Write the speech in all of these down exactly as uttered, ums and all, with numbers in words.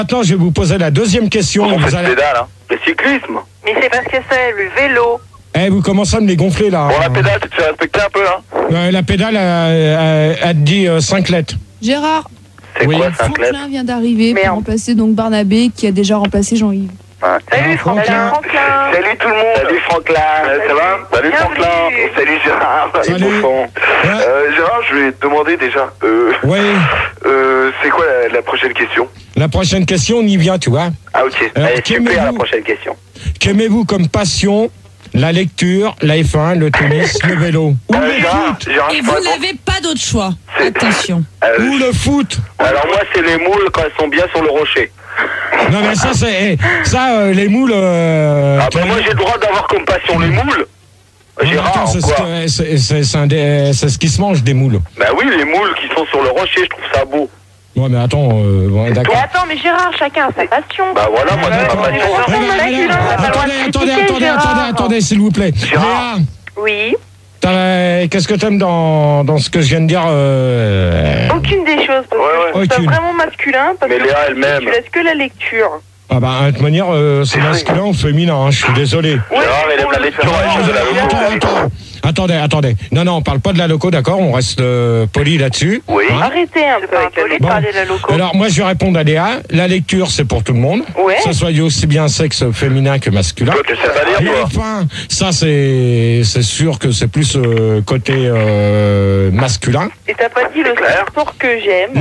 Maintenant, je vais vous poser la deuxième question. On Vous fait allez... le pédale, hein. Le cyclisme. Mais c'est parce que c'est le vélo. Eh, vous commencez à me les gonfler, là. Bon, la pédale, tu te fais respecter un peu, hein. Euh, la pédale, elle, elle, elle te dit euh, cinq lettres. Gérard, C'est Oui. quoi, cinq lettres? Franklin vient d'arriver pour Merde. remplacer donc Barnabé qui a déjà remplacé Jean-Yves. Salut Ah, Franklin. Franklin. Salut tout le monde. Salut Franklin. Euh, ça va? Salut Bienvenue. Franklin. Salut Gérard. Salut. Bouffon. Ouais. Euh, Gérard, je vais te demander déjà, euh, Oui. euh, c'est quoi la, la prochaine question? La prochaine question, on y vient, tu vois. Ah, ok. Alors, Allez, qu'aimez-vous super, la prochaine question. Qu'aimez-vous comme passion? La lecture, la F un, le tennis, le vélo. Ou Euh, le Gérard, foot. Gérard, Et je vous peux répondre? n'avez pas d'autre choix. C'est- Attention. Euh, Ou le foot. Alors moi, c'est les moules quand elles sont bien sur le rocher. Non, mais ça, c'est. eh, Ça, euh, les moules. Euh, Ah, tu bah vois, moi, j'ai le droit d'avoir comme passion les moules. non, Gérard, attends, c'est ce quoi? que- c'est- c'est- c'est un des- c'est ce qui se mange, des moules. Bah oui, les moules qui sont sur le rocher, je trouve ça beau. Ouais, mais attends, euh, bon, Mais d'accord. attends, mais Gérard, chacun a sa passion. Bah voilà, moi, c'est ma Ouais, passion. ouais, Eh ben, ouais, eh ben, masculin, t'as pas le droit attendez, de attendez, critiquer, attendez, Gérard. attendez, attendez, s'il vous plaît. Gérard. Léa, Oui. t'as- qu'est-ce que t'aimes dans, dans ce que je viens de dire euh... Aucune des choses. Parce Ouais, que ouais. je trouve ça Aucune. vraiment masculin. Parce Mais que Léa elle-même. tu laisses que la lecture. Ah bah, de toute manière, euh, c'est masculin ou féminin, hein, je suis désolé. Gérard, elle aime la lecture, elle aime de la Attends, loco. attends. Attendez, attendez. Non, non, on parle pas de la loco, d'accord? On reste euh, poli là-dessus. Oui. Hein? Arrêtez un peu avec la Bon. lecture. Parler de la loco. Alors, moi, je vais répondre à Léa. La lecture, c'est pour tout le monde. Ouais. Que ce soit aussi bien sexe féminin que masculin. Toi, tu sais pas lire, toi. Enfin, ça, c'est c'est sûr que c'est plus euh, côté euh, masculin. Et t'as pas dit le clair. sport que j'aime.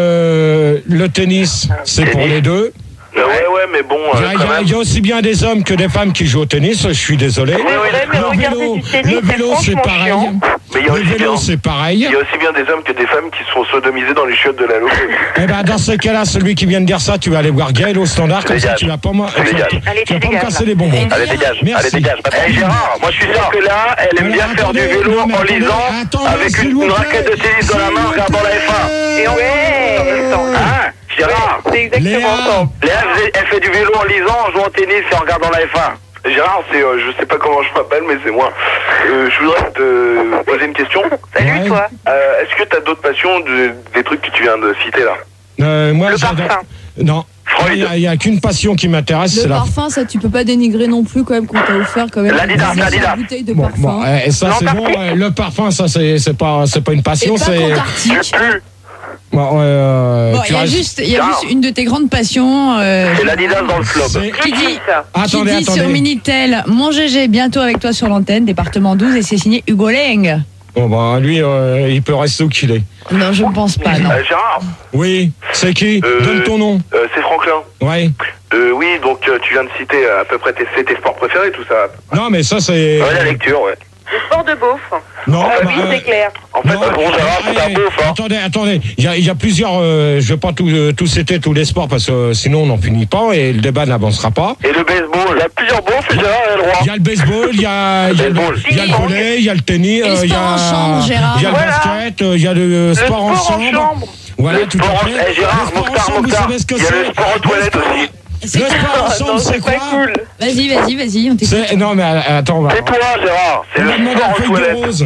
Le, le tennis, c'est pour Tennis. les deux. Ouais, ouais, mais bon, Il y, euh, a, il y quand a- même. il y a aussi bien des hommes que des femmes qui jouent au tennis, je suis désolé. Oui, oui, mais le regardez vélo, du tennis, le c'est vélo c'est franchement pareil. chiant. Mais il y a Le aussi vélo, bien- c'est pareil. Il y a aussi bien des hommes que des femmes qui se font sodomiser dans les chiottes de la loco. Eh ben, dans ce cas-là, celui qui vient de dire ça, tu vas aller voir Gaël au standard, comme ça Dégage. tu vas pas, moi, tu vas, Dégage. tu Allez, vas tu pas me dégages, casser là. les bonbons. Allez, dégage. Merci. Allez, dégage. Eh, Gérard, moi, je suis sûr que là, elle aime Alors, bien faire du attendez, vélo non, mais en attendez, lisant, attendez, avec s'il une, vous une plaît. raquette de tennis dans la S'il main, vous regardant la F un. plaît. Et on ouais, en même temps. Hein, Gérard? C'est exactement Léa. ça. Léa, elle, elle fait du vélo en lisant, en jouant au tennis et en regardant la F un. Gérard, c'est, euh, je sais pas comment je m'appelle, mais c'est moi. Euh, je voudrais te poser une question. Salut Ouais. toi. Euh, est-ce que t'as d'autres passions, de- des trucs que tu viens de citer là? Euh, moi, Le j'adore- parfum. Non. Freud. Il y a- il y a, qu'une passion qui m'intéresse, Le c'est la. parfum, ça tu peux pas dénigrer non plus quand même qu'on t'a offert quand même L'Adidas, une l'Adidas. bouteille de Bon, parfum. bon, eh, ça c'est bon. L'Antarctique. eh, Le parfum, ça c'est c'est pas c'est pas une Et passion, pas c'est. qu'Antarctique. Plus. Bon, euh, Bon, tu il y a restes- juste, il y a Ciao. juste une de tes grandes passions. euh, C'est l'Adidas dans le c'est- flop. qui dit, Qui ça qui Attendez, dit sur attendez. Minitel, mon G G bientôt avec toi sur l'antenne, département douze, et c'est signé Hugo Leng. Bon, bah, lui, euh, il peut rester où qu'il est. Non, je ne pense pas, non. Euh, Gérard, Oui, c'est qui? Euh, Donne ton nom. euh, c'est Franklin. Ouais. Euh, oui, donc euh, tu viens de citer euh, à peu près tes, c'est tes sports préférés, tout ça. Non, mais ça c'est. Ouais, la lecture, ouais. Le sport de beauf. Non, Ah bah, oui, euh, c'est clair. En fait, non, bon, Gérard, c'est un allez, beauf, hein. Attendez, attendez. Il y a, il y a plusieurs. Euh, je vais pas tout, euh, tout citer tous les sports parce que euh, sinon on n'en finit pas et le débat n'avancera pas. Et le baseball, il y a plusieurs beaufs et Gérard a le droit. Il y a le baseball, il y a, il y a, le, Baseball. il y a le volley, il y a le tennis, Et le euh, il y sport a, en chambre, Gérard. il y a le Voilà. basket, euh, il y a le, Le sport, en sport en chambre. chambre. Voilà, Le tout sport à en- fait. Eh, Gérard, Le sport en Mokhtar, chambre, vous Mokhtar, savez ce que il y a le c'est? sport aux toilettes Le sport- aussi. C'est Le sport en Ah, chambre, non, c'est c'est quoi? pas cool. Vas-y, vas-y, vas-y, on t'écoute. C'est- Non, mais euh, attends, on va. C'est toi, Gérard. C'est On le va demander sport à aux Feuille de toilettes. Rose.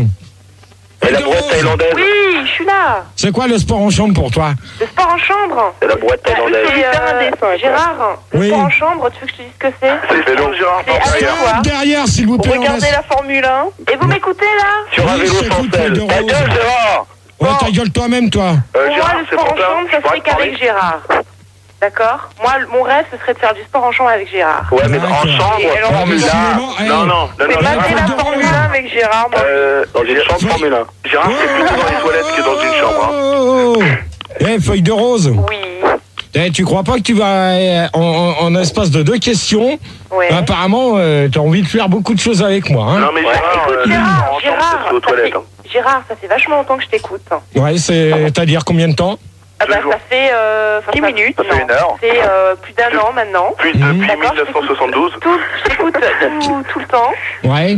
Et Feuille la de brouette Rose. thaïlandaise. Oui, je suis là. C'est quoi le sport en chambre pour toi? Le sport en chambre. C'est la brouette C'est thaïlandaise. euh, Gérard, le Oui. sport en chambre, tu veux que je te dise ce que c'est? C'est vélo, Gérard. C'est par avec derrière. quoi? Derrière, s'il vous plaît. on Regardez laisse- la Formule un. Et vous m'écoutez là? Sur un Oui, vélo je sans t'écoute, selle. Feuille de Ta Rose. gueule, Gérard. Ouais, ta gueule toi-même, toi. Euh, Pour moi, Gérard, le c'est sport en Franklin. chambre, Je ça pourrais serait te parler. qu'avec Gérard. D'accord? Moi, le- mon rêve, ce serait de faire du sport en chambre avec Gérard. Ouais, mais en D'accord. chambre, Et alors, Formule un. excusez-moi, eh. Non, non, non, C'est non, mater Gérard. la Feuille de Formule Rose. un avec Gérard, moi. Euh, dans une chambre Formule un. Gérard, c'est plutôt dans les toilettes que dans une chambre. hein. Oh, oh, oh. Eh, feuille de rose. Oui. Eh, tu crois pas que tu vas, euh, en, en, en espace de deux questions, Ouais. apparemment, euh, tu as envie de faire beaucoup de choses avec moi. Hein. Non, mais Ouais, Gérard, écoute, euh, le Gérard, sport en chambre, Gérard, c'est aux ça toilettes. fait, hein. Gérard, ça fait vachement longtemps que je t'écoute. Ouais, c'est-à-dire combien de temps? Ah bah, Deux jours. ça fait euh, enfin, dix ça- minutes. Ça fait non. une heure. C'est euh, plus d'un an maintenant. Puis Mmh. depuis D'accord, mille neuf cent soixante-douze. Tout, je t'écoute tout, tout le temps. Ouais,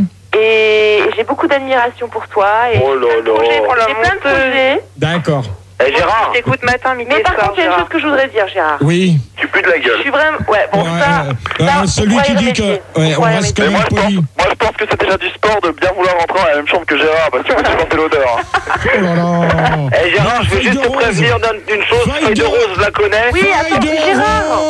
Et j'ai beaucoup d'admiration pour toi. Et Oh là j'ai plein de projets, là. j'ai plein de projets. d'accord. Eh Gérard, Je t'écoute matin, midi et soir. Mais par contre, il y a une chose que je voudrais dire, Gérard. Oui. tu pues de la Je gueule. suis vraiment... Ouais, bon, Ouais, ça... euh, ça, euh, celui on va qui y dit que. réfléchir. Ouais, on va y reste Mais quand moi même je, pense, poli. moi je pense que c'est déjà du sport de bien vouloir rentrer dans la même chambre que Gérard parce que tu peux supporter l'odeur. hein. Oh là là. Eh Gérard, je veux Feuille juste de te rose. prévenir d'une d'une chose, Feuille feuille de de rose, je la connais. Oui, attends, Feuille de Gérard. rose.